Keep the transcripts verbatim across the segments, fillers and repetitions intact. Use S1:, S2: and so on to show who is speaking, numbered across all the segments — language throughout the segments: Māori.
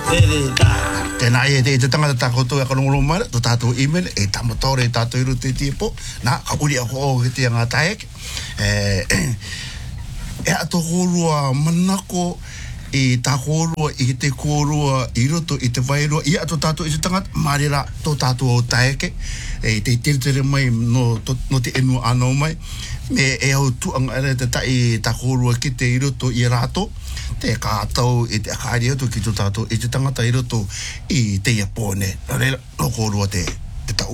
S1: Tēnā e te tangata tākoto e karongoro mara, tō tātou email, e tamatore e tātou iru te tipo, nā, ka uri a ho o te ngā taek. E ato horua manako, e tā horua i te korua i roto i te wairua, i ato tātou i te tangata, marira tō tātou o taeke, e te tere mai no, to, no te enu anō mai, me e au tuanga ere te tai tā horua ki te i roto i rato, te kātau i te akaari atu ki tō tātou i te tangata i roto i te iapone. Nā reira, no kōrua te, te tau.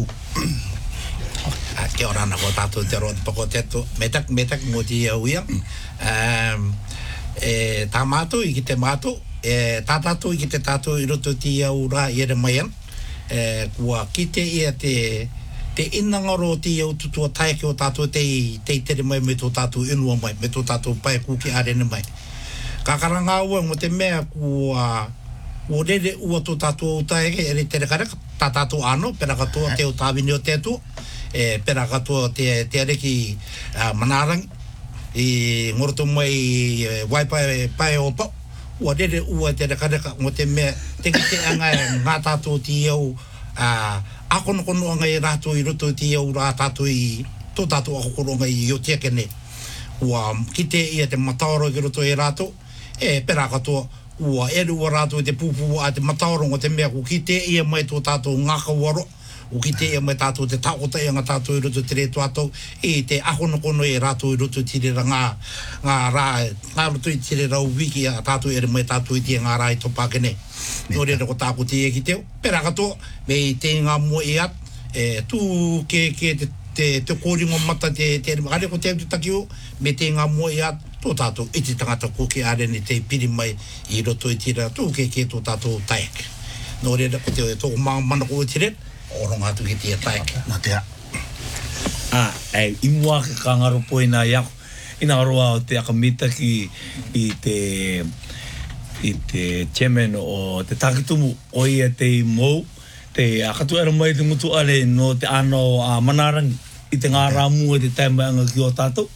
S2: Kia ora ana ko tātou te roa te pako te atu. Me tak, me tak ngō te ia uia. Um, e, tā mātou i ki te mātou. E, tā tātou i ki te tātou i roto te ia ura i ere mai an. E, kua ki te ia te te inangaro o te iau tutua taeke o tātou te i te tere mai me tō tātou inua mai, me tō tātou pai kuki arene mai. Ka karanga ua mo te mea kua o rere ua tō tātou o taeke ere tere kareka, tā tātou ano, pera katoa te o tāwini o te atu, e, pera katoa te, te areki uh, manarangi, i ngoroto mai e, waipai pai o pau, ua rere ua tere kareka mo te mea, te ki te anga ngā tātou te iau, uh, akono kono anga i rātou i roto te iau rā tātou i, tō tātou akokoro anga i o tiakene, ua ki te ia te mataoro ki roto i rātou, e pera katoa ua eru ua rātou te pūpū a te mataorongo te mea ku ki te ia mai tō tātou ngāka waro u ki te ia mai tātou te taota ia ngā tātou i roto te reto atou e te ahono kono e rātou i roto tirera ngā ngā rā ngā roto i tirera u wiki a tātou ere mai tātou i tia ngā rā i topakene nō reira ko tāko te e ki teo pera katoa me te ngā mua e at e tū ke, ke te te, te kōringo mata te te are ko te au te taki o me te ngā mua e at tō tātou i te tangata koke arene te piri mai i roto i tira tō ke ke tō tātou taek. Nō reira ko te tō mana ko i tire, oronga atu ki te taek.
S1: Nā te a.
S3: Ah, e, i mua ke kangaro po i nā iako. I nā roa o te akamita ki i te i te chairman o te takitumu o ia te mou, te akatu era mai te mutu are no te ano a manarangi i te ngā rāmua te taimanga ki o tātou.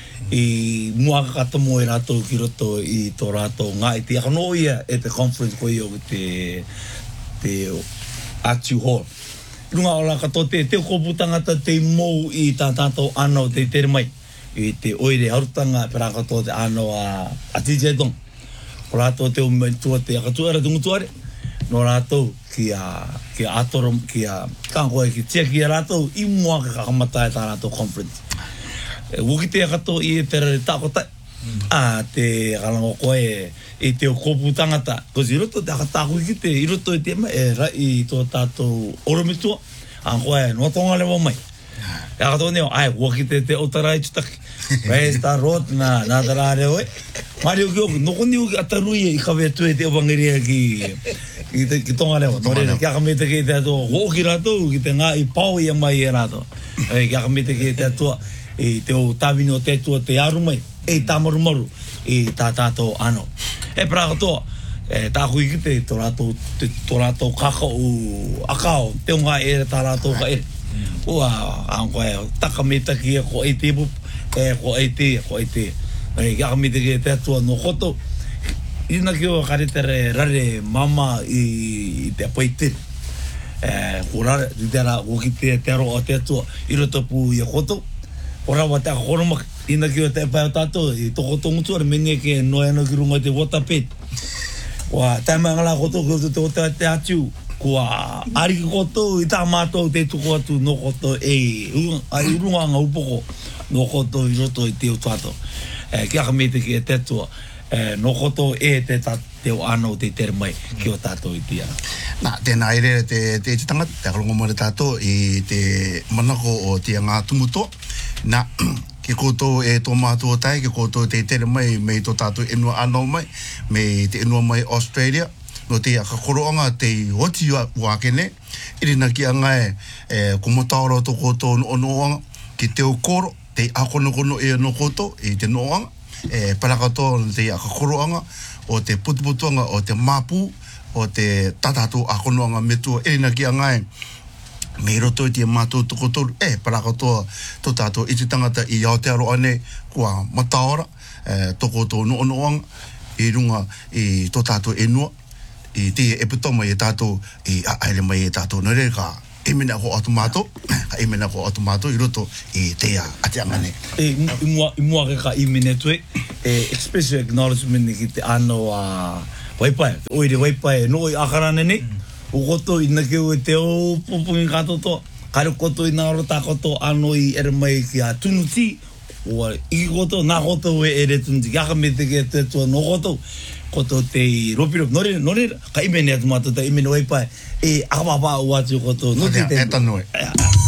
S3: I mua kakatomo e rātou ki roto i tō rātou ngā i te akano ia e te conference ko i o te te Atu Hall. I runga o la kato te te kopu tangata te mou i tā tātou ano te tere mai i te oire harutanga pera kato te ano a, a T J Dong. O rātou te umaitua te akatuara te mutuare no rātou ki a ki a atoro ki a kankoe ki tia ki a rātou i mua ka kakamata e tā rātou conference. Wuki te akato i e tera re tākotai. Mm. A te kalango koe e te o kopu tangata. Kosi i roto te akatāku i ki te i roto i te mai e rai i tō tātou oromitua. A koe no tonga lewa mai. E akato neo, ai, wuki te te otarai tutaki. Rai sta road na nā tara reo e. Mario ki oku, noko ni uki atarui e i kawe tue te opangiria ki ki, te, ki tonga lewa. Nore, kia kamete ki te atua hoki rātou ki te ngā i pau i mai e rātou. Kia kamete ki te atua e te o tāwini o te tua te aru mai, e tāmarumaru, e tā tātou ano. E pra katoa, e tāku i kite, tō rātou, tō rātou kaka o akao, te unga ere tā rātou ka ere. Ua, anko e, takameta ki e ko e te pup, e ko e te, ko e te. E kia kameta ki e te atua no koto, ina ki o karetere rare mama i, i te apaitiri. E, ko rare, i te ara, ko ki te te aro o te atua, i roto pu i a koto, ora wa te akoromak ina ki o te pai o tātou i toko tongutu ara mene ke noe ano ki runga te waterpet wa taima ngala koto ki o te o te te atu kua ariki koto i tā mātou te tuko atu no koto e i runga anga upoko no koto i roto i te o tātou e, ki aka mete ki e te atua e, no koto e te tā te o ano te tere mai ki o tātou i tia.
S1: Nā, tēnā ere te te tangata, te akalongo mare tātou i te manako o te ngā tumuto. Nā, ki koutou e tō mātua tai, ki koutou te tere mai, me tō tātou inua anō mai, me te inua mai Australia, no te akakoroanga te hoti wakene, irina ki anga e, e kumotaoro tō koutou no noanga, ki te ukoro, te akonokono e no koutou, i te noanga, e parakatoa te akakoroanga, o te putuputuanga, o te mapu, o te tatatu akonoanga metua, irina ki anga e, me roto i te mātou tukotoru, e, parakatoa tō tātou i te tangata i Aotearoa ane, kua mataora, e, toko tō noonoanga, i runga i tō tātou enua, i te e puto mai e tātou i a aile mai e tātou no re ka e mena ko automato ka e mena ko automato i roto i te a ate angane
S3: e i mua i mua ka i mene tue e special acknowledgement ki te ano a waipai oire waipai no i akarane ni o koto i nake o te o pupungi katoto kare koto i ngaro ta koto ano i ere mai ki a tunuti o i koto na koto e ere tunuti ka me te ke te to no koto koto te ropiro nore nore ka i mene atu mato ta i mene waipai e akapapa o atu koto
S1: no te te